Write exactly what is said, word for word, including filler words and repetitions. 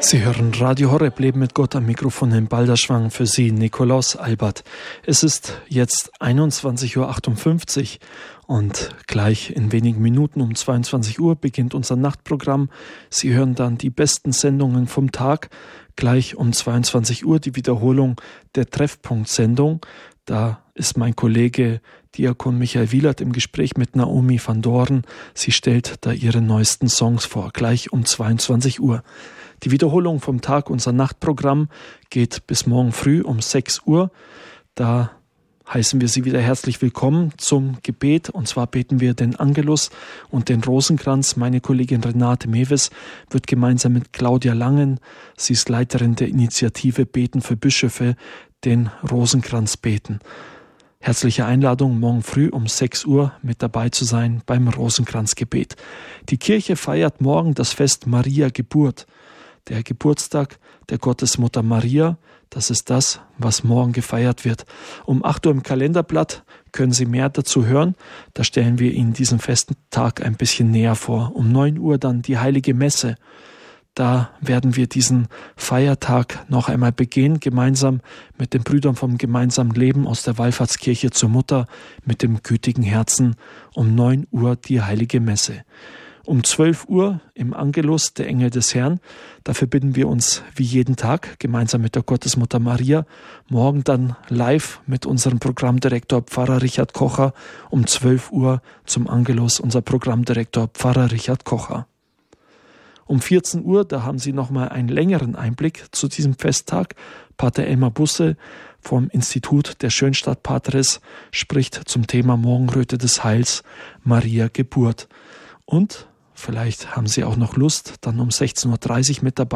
Sie hören Radio Horeb, Leben mit Gott, am Mikrofon in Balderschwang, für Sie Nikolaus Albert. Es ist jetzt einundzwanzig Uhr achtundfünfzig und gleich in wenigen Minuten um zweiundzwanzig Uhr beginnt unser Nachtprogramm. Sie hören dann die besten Sendungen vom Tag. Gleich um zweiundzwanzig Uhr die Wiederholung der Treffpunkt-Sendung. Da ist mein Kollege Diakon Michael Wielert im Gespräch mit Naomi van Doren. Sie stellt da ihre neuesten Songs vor, gleich um zweiundzwanzig Uhr. Die Wiederholung vom Tag, unser Nachtprogramm, geht bis morgen früh um sechs Uhr. Da heißen wir Sie wieder herzlich willkommen zum Gebet. Und zwar beten wir den Angelus und den Rosenkranz. Meine Kollegin Renate Mewes wird gemeinsam mit Claudia Langen, sie ist Leiterin der Initiative Beten für Bischöfe, den Rosenkranz beten. Herzliche Einladung, morgen früh um sechs Uhr mit dabei zu sein beim Rosenkranzgebet. Die Kirche feiert morgen das Fest Maria Geburt. Der Geburtstag der Gottesmutter Maria, das ist das, was morgen gefeiert wird. Um acht Uhr im Kalenderblatt können Sie mehr dazu hören. Da stellen wir Ihnen diesen festen Tag ein bisschen näher vor. Um neun Uhr dann die Heilige Messe. Da werden wir diesen Feiertag noch einmal begehen, gemeinsam mit den Brüdern vom gemeinsamen Leben aus der Wallfahrtskirche zur Mutter mit dem gütigen Herzen. Um neun Uhr die Heilige Messe. Um zwölf Uhr im Angelus der Engel des Herrn. Da verbinden wir uns wie jeden Tag gemeinsam mit der Gottesmutter Maria. Morgen dann live mit unserem Programmdirektor Pfarrer Richard Kocher um zwölf Uhr zum Angelus, unser Programmdirektor Pfarrer Richard Kocher. Um vierzehn Uhr, da haben Sie nochmal einen längeren Einblick zu diesem Festtag. Pater Elmar Busse vom Institut der Schönstatt-Patres spricht zum Thema Morgenröte des Heils, Maria Geburt. Und vielleicht haben Sie auch noch Lust, dann um sechzehn Uhr dreißig mit dabei